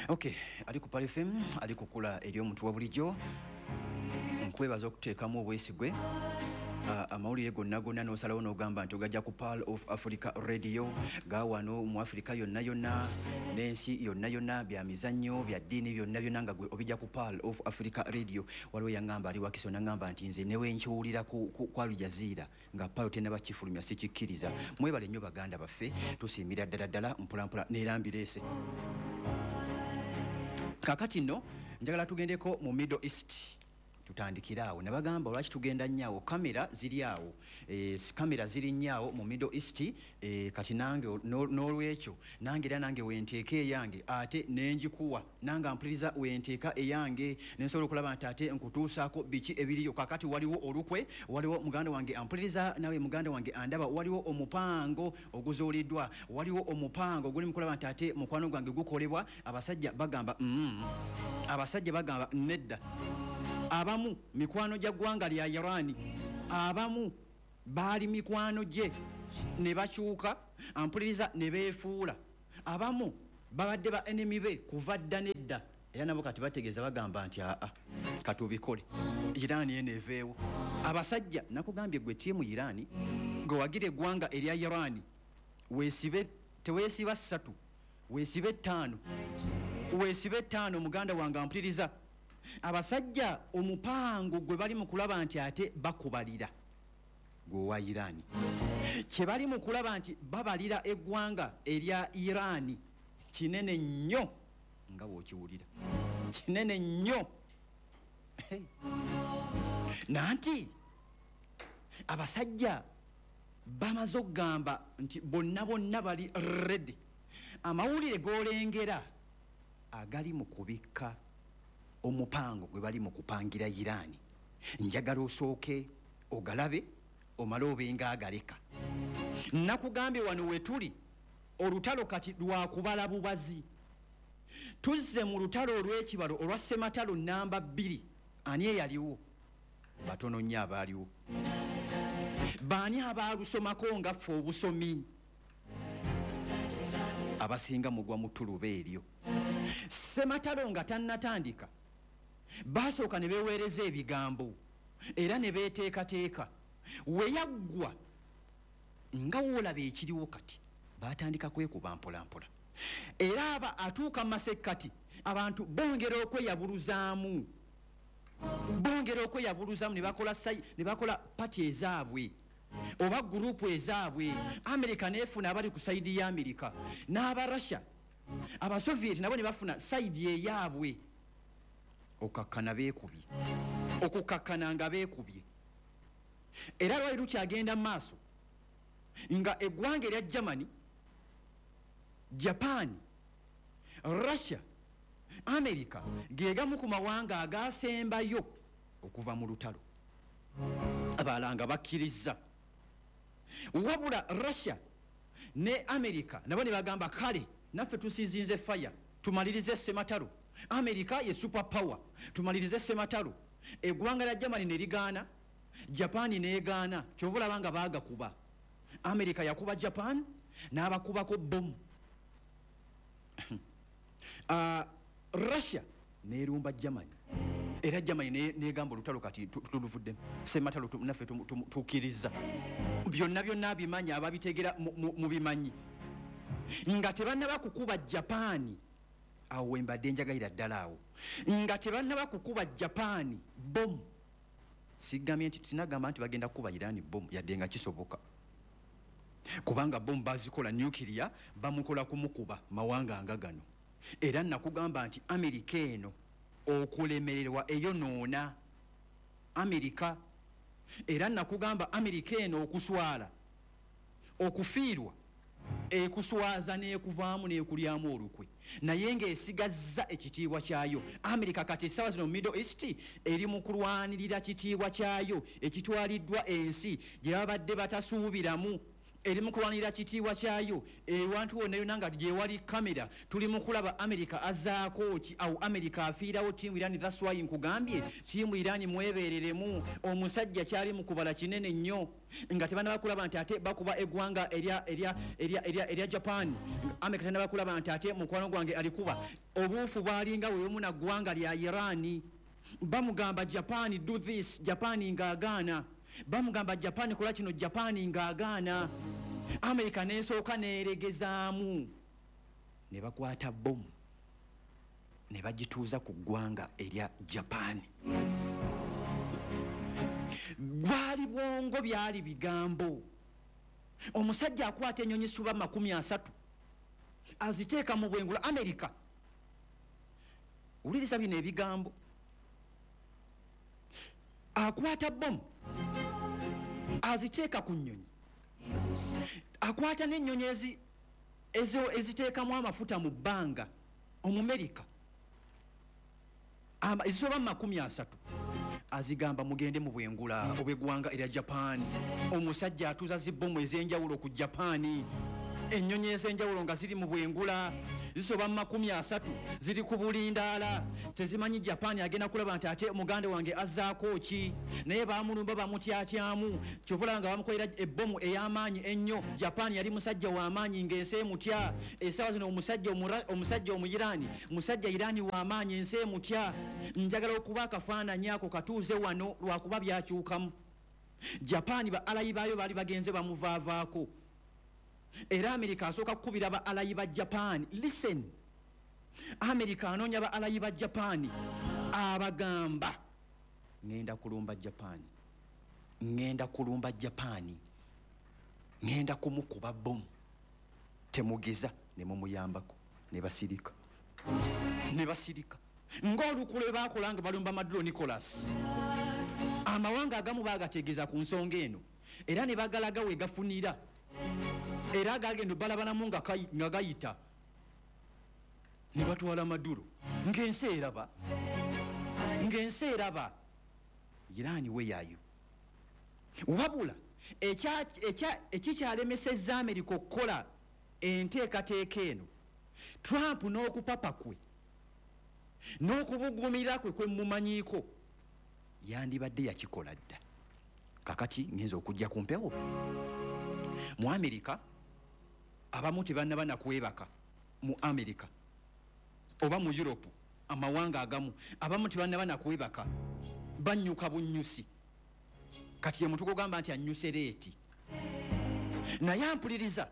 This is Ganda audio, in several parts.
Okay, ali ku Pal FM, ali kukula eri omuntu wa bulijjo. Nkwebaza okuteekamu obwesigwe. Amawulire gonna n'osalawo n'ogamba nti ogajja ku Pearl of Africa Radio gaawano mu Africa yonna n'ensi yonna bya mizannyo bya ddiini byonna nga gwe obijja ku Pearl of Africa Radio. Waliwo yaŋŋamba ali Wakiso n'aŋŋamba nti nze newe nkiwulira ku Al Jazeera nga Pearl tennaba kifulumya sikikkiriza. Mwebale nnyo baganda baffe, tusiimira ddala mpolampola n'erambireese. Kakati nno njagala tugendeko mu Middle East. Tutandikira awo ne bagamba lwaki tugenda nnyo kamera ziri awo kamera ziri nnyo mu Middle East kati nange n'olwekyo nange wenteeka eyange ate nenjikuwa nange ampuliriza wenteeka eyange nensobola okulaba nti ate nkutuusaako biki ebiriyo. Kakati waliwo olukwe, waliwo muganda wange ampuliriza nawe muganda wange andaba, waliwo omupango oguzuuliddwa, waliwo omupango oguli mu kulaba nti ate mukwano gwange gukolebwa. Abasajja bagamba nedda. Abamu mikwano gya ggwanga lya Iran, abamu baali mikwano gye ne bakyuka ampuliriza ne beefuula, abamu babadde ba enemy be kuva dda nedda, era nabo kati bategeeza bagamba nti katubikole Iran eneeveewo. Abasajja nakugambye gwe ttiimu Iran gwe wagira eggwanga erya Iran teweesiba 3 weesibe 5 weesibe 5 muganda wange ampuliriza. Abasajja omupango gwe bali mu kulaba nti ate bakubalira gwe wa Iran, kye bali mu kulaba nti babalira eggwanga erya Iran kinene nnyo nga bw'okiwulira, kinene nnyo. Nanti abasajja bamaze okugamba nti bonna bali ready. Amawulire g'olengera agali mu kubikka omupango gwe bali mu kupangira Iran, njagala osooke ogalabe omale obenga agaleka. Nakugambye wano wetuli olutalo kati lwakubala bubazi. Tuzze mu lutalo olw'ekibalo olwa Ssematalo namba 2. Ani eyaliwo? Batono nnyo abaaliwo. Baani abaalusomako nga ffe obusomi? Abasinga mugwa mu ttuluba eryo. Ssematalo nga tannatandika basooka ne beeweereza ebigambo era ne beeteekateeka. We yaggwa nga woolaba ekiriwo kati baatandika kwekuba mpolampola, era aba atuuka mu masekkati abantu bongera okweyabuluzaamu ne bakola pati ezaabwe oba gurupu ezaabwe. Amerika neefuna abali ku sayidi ya Amerika, n'aba Russia Abasovieti nabo ne bafuna sayidi eyaabwe. Okakkana beekubye, okukakkana nga beekubye. Era lwali lukyagenda mu maaso nga eggwanga erya Germany, Japan, Russia, America geegamu ku mawanga agaasembayo okuva mu lutalo. Abalala nga bakkiriza, wabula Russia ne America nabo ne bagamba kale naffe tusizinze fire tumalirize Ssematalo. America ye super power, tumalirize Ssematalo. Eggwanga lya Germany ne ligaana, Japan neegaana, kyova olaba nga baagakuba. America yakuba Japan n'abakubako bomu. Russia neerumba Germany, era Germany neegamba olutalo kati tuluvuddemu. Ssematalo naffe tukkiriza. Byonna bimanyi, ababitegera mu bimanyi nga tebannaba kukuba Japan. Awo wembadde njagalira ddala awo nga tebannaba kukuba Japan bomu. Sinagamba nti bagenda kukuba Iran bomu yadde nga kisoboka, kubanga bomu bazikola nuclear bamukola kumukuba mawanga nga gano. Era nakugamba nti Amerika eno okulemererwa eyonoona Amerika. Era nakugamba Amerika eno okuswala okufiirwa ekuswaza n'ekuvaamu n'ekulyamu olukwe, naye ng'esigazza ekitiibwa kyayo. Amerika kati essaawa zino mu Middle East eri mu kulwanirira kitiibwa kyayo ekitwaliddwa ensi gye babadde batasuubiramu. eri mu kulwanira kitiibwa kyayo ewantu wonna yonna nga gyewali kamera tuli mu kulaba America azaako ki awo America afiirawo tiimu Iran. That's why nkugambye tiimu Iran mwebeereremu omusajja kyali mu kubala kinene nnyo nga tebana bakulaba nti ate bakuba eggwanga erya Japan. America tebana bakulaba nti ate mukwano gwange alikuba obuufu bwalinga weemu na ggwanga lya Iran. Bamugamba Japan do this, Japan ng'agaana. Bamugamba Japan kola kino, Japan ng'agaana. America n'esooka n'eregezaamu ne bakwata bomu ne bagituuza ku ggwanga erya Japan. Gwali bwongo byali bigambo. Omusajja akwata ennyonyi suba 30 aziteeka mu bwengula America. Uliriza bino ebigambo. Akwata bomu aziteeka ku nnyonyi, akwata n'ennyonyi eziteekamu amafuta mu bbanga Omumerika ezisoba 30 azigamba mugende mu bwengula obw'eggwanga erya Japan. Omusajja atuuza zibbomu ez'enjawulo ku Japan. Ennyonyi ez'enjawulo nga ziri mu bwengula zisoba 30 ziri ku bulindaala. Tezimanyi Japan agenda kulaba nti ate muganda wange azzaako ki, naye baamulumba bamutyatyamu. Kyovula nga bamukolera ebbomu ey'amaanyi ennyo. Japan yali musajja w'amaanyi ng'ensi emutya. Essaawa zino omusajja Omuyiraani, musajja Iraani w'amaanyi, ensi emutya. Njagala okuba akafaananyi ako katuuze wano lwakuba byakyukamu. Japan ba alayi baayo baali bagenze bamuvaavaako. Era America asooka kukubira ba alayi ba Japan. Listen, America anoonya ba alayi ba Japan abagamba ngenda kulumba Japan, ngenda kulumba Japan, ngenda kumukuba bomu. Temugeza ne mumuyambako ne basirika, ne basirika ng'olukule baakola nga balumba Maduro Nicholas. Amawanga agamu baagategeeza ku nsonga eno era ne bagalaga we gafunira. Era gagendo balabanamu nga gayita ne batwala Maduro ng'ensi eraba Iran we yayo. Wabula ekikyalemesezza America okukola enteekateeka eno, Trump n'okupapa kwe n'okubugumira kwe mumanyiiko yandibadde yakikola dda. Kakati ngenza okujja ku mpewo mu America. Abamu tebannaba kwebaka mu America oba mu Europe, amawanga agamu abamu tebannaba kwebaka, bannyuka bunnyusi. Kati ye muntu kugamba nti annyuse leeti. Naye ampuliriza,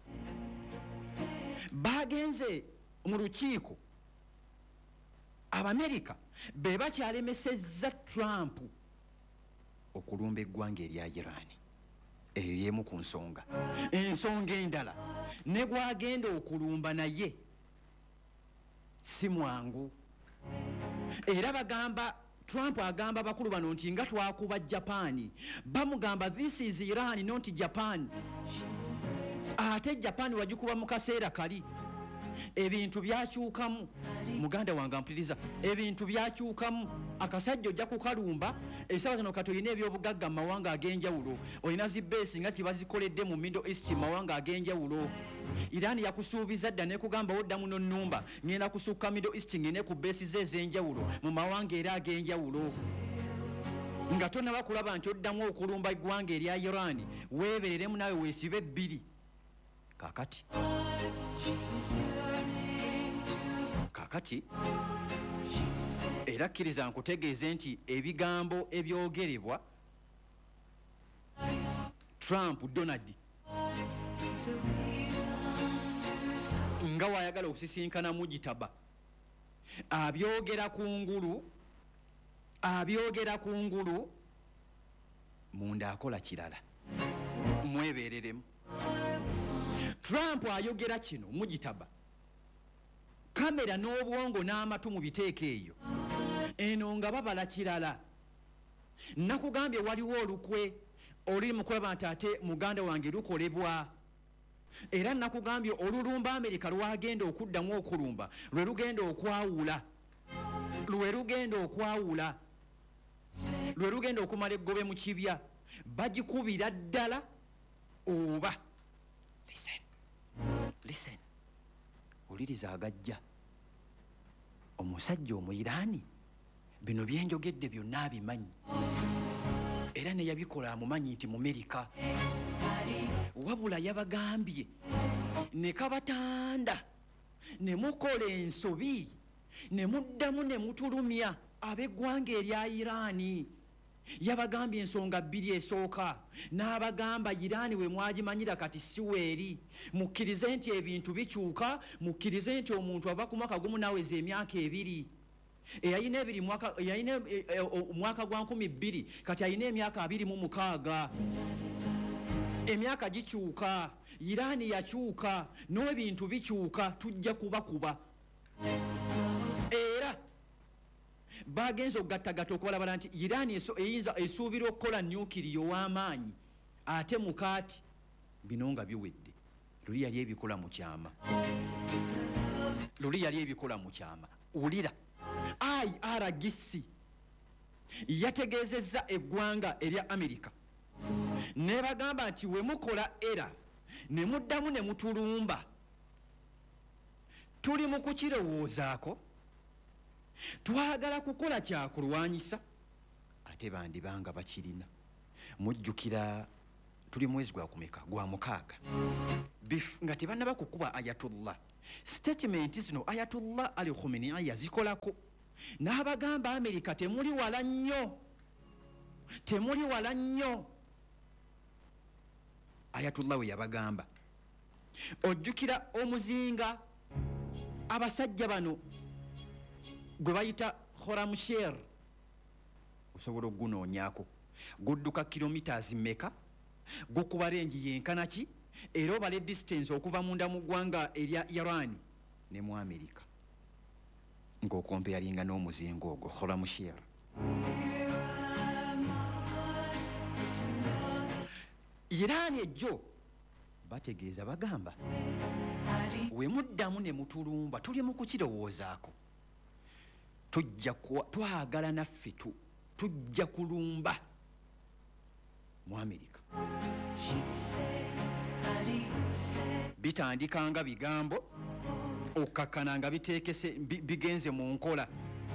bagenze mu lukiiko Abamerika be bakyalemesezza Trump okulumba eggwanga erya Iran. Eyo y'emu ku nsonga. Ensonga endala ne gwagenda okulumba naye si mwangu. Era bagamba Trump agamba bakulu bano nti nga twakuba Japan, bamugamba this is Iran not Japan. Ate Japan wagikuba mu kaseera kali. Ebintu byakyukamu. Muganda wange ampuliriza, ebintu byakyukamu. Akasajja ojja kukalumba essaawa zino kati olina ebyobugagga mu mawanga ag'enjawulo. Olina zibbeesi nga kye bazikoledde mu Middle East mu mawanga ag'enjawulo. Iran yakusuubiza dda nekugamba oddamu n'onnumba ngenda kusukka Middle East ngene ku bbeesi ze ez'enjawulo mu mawanga era ag'enjawulo. Nga tonnaba kulaba nti oddamu okulumba eggwanga erya Iran, weebereremu naawe weesibe ebbiri. Kakati era kkiriza nkutegeeze nti ebigambo ebyogerebwa Trump Donald nga wayagala okusisinkana mujitaba abyogera kungulu munda akola kirala. Mwebereremu. Trump ayogera kino mujitaba, kamera n'obwongo n'amatu mu biteeka eyo eno nga babala kirala. Nakugambye waliwo olukwe oluli mu kulaba nti ate muganda wange lukolebwa. Era nakugambye olulumba America lwagenda okuddamu okulumba lwe lugenda okwawula, lwe lugenda okumala eggobe mu kibya. Bagikubira ddala oba Listen. Uliriza agajja. Omusajja Omuyiraani bino byenjogedde byonna abimanyi. Era ne yabikola amumanyi nti mu Amerika. Wabula yabagambye ne kabatanda ne mukola ensobi ne muddamu ne mutulumya ab'eggwanga erya Iraani. Yabagambye ensonga bbiri esooka n'abagamba Iraani we mwagimanyira kati siweeri. Mukkirize nti ebintu bikyuka, mukkirize nti omuntu ava ku mwaka gumu naweza emyaka ebiri. Eyalina ebiri mwaka gwa 2000 kati alina emyaka 26. Emyaka gikyuka, Iraani yakyuka, n'ebintu bikyuka, tujja kubakuba. Era bagenza okugattagatta okubalabala nti Iraani eyinza esuubira okukola nyukiriya ow'amaanyi ate mukaati bino nga biwedde. Luli yali ebikola mu kyama. Ulira IRGC yategeezezza eggwanga erya Amerika ne bagamba nti we mukola era ne muddamu ne mutulumba, tuli mu kukirowoozaako, twagala kukola kyakulwanyisa ate bandibanga bakirina. Mujjukira tuli mwezi gwa kumeka gwa 6 nga tebannaba kukuba Ayatollah. Statement zino Ayatollah Ali Khamenei yazikolako n'abagamba Amerika temuli wala nnyo. Ayatollah we yabagamba. Ojjukira omuzinga abasajja bano gwe bayita Khorramsher, osobola okugunoonyaako, gudduka kilometers mmeka, gukuba rengi yenkana ki, era obale distance okuva munda mu ggwanga erya Iran ne mu Amerika ng'okompeyalinga n'omuzinga ogwo Khorramsher. Iran ejjo bategeeza bagamba we muddamu ne mutulumba, tuli mu kukirowoozaako, twagala naffe tujja kulumba mu Amerika. Bitandika nga bigambo okkakkana nga biteekese bigenze mu nkola.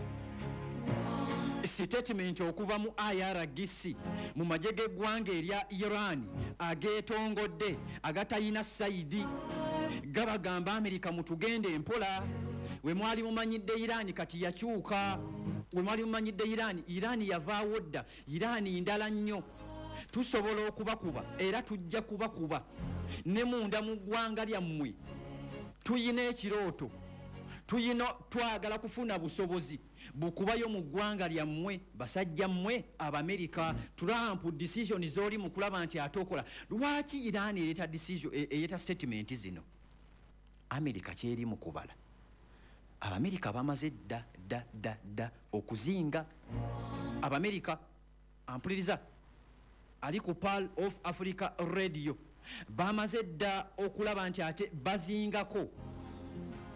Statement okuva mu IRGC mu magye g'eggwanga erya Iran ageetongodde agatayina sayidi gabagamba Amerika mutugende empola. We mwali mumanyidde Iran kati yakyuka. We mwali mumanyidde Iran yavaawo dda. Iran ndala nnyo, tusobola okubakuba era tujja kubakuba ne munda mu ggwanga lyammwe. Tuyina ekirooto, twagala kufuna busobozi bukubayo mu ggwanga lyammwe, basajja mmwe Abamerika. Trump decision z'oli mu kulaba nti atokola. Lwaki Iran ereeta decision ereeta statement zino? Amerika kyeri mu kubala. Abamerika bamaze dda okuzinga. Abamerika ampuliriza ali ku Pearl of Africa Radio bamaze dda okulaba nti ate bazingako